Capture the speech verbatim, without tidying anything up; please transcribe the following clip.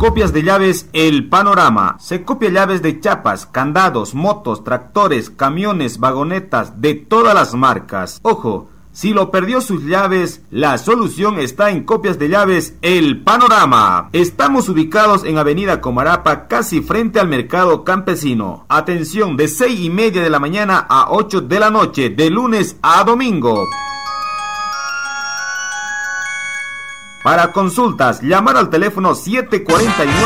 Copias de llaves El Panorama. Se copia llaves de chapas, candados, motos, tractores, camiones, vagonetas, de todas las marcas. Ojo, si lo perdió sus llaves, la solución está en Copias de Llaves El Panorama. Estamos ubicados en Avenida Comarapa, casi frente al mercado campesino. Atención, de seis y media de la mañana a ocho de la noche, de lunes a domingo. Para consultas, llamar al teléfono siete cuatro nueve